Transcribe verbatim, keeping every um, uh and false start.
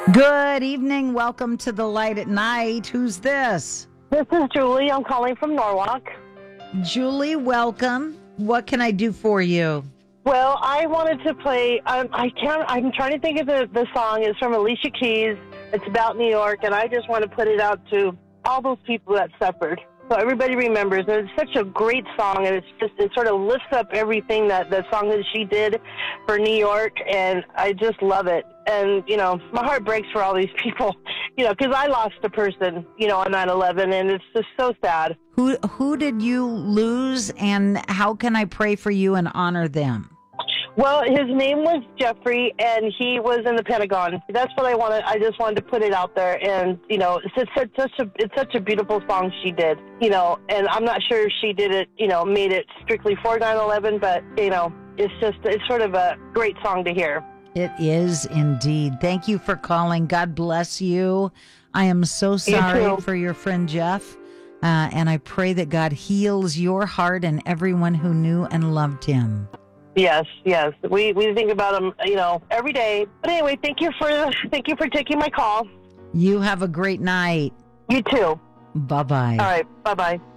Good evening. Welcome to the Light at Night. Who's this? This is Julie. I'm calling from Norwalk. Julie, welcome. What can I do for you? Well, I wanted to play. Um, I can't. I'm trying to think of the the song. It's from Alicia Keys. It's about New York, and I just want to put it out to all those people that suffered, so everybody remembers. And it's such a great song, and it's just it sort of lifts up everything that the song that she did for New York, and I just love it. And you know, my heart breaks for all these people, you know, because I lost a person, you know, on nine eleven, and it's just so sad. Who who did you lose, and how can I pray for you and honor them? Well, his name was Jeffrey, and he was in the Pentagon. That's what I wanted. I just wanted to put it out there, and you know, it's, it's such a it's such a beautiful song she did, you know. And I'm not sure if she did it, you know, made it strictly for nine eleven, but you know, it's just it's sort of a great song to hear. It is indeed. Thank you for calling. God bless you. I am so sorry for your friend Jeff, uh, and I pray that God heals your heart and everyone who knew and loved him. Yes, yes. We we think about him, you know, every day. But anyway, thank you for thank you for taking my call. You have a great night. You too. Bye-bye. All right. Bye-bye.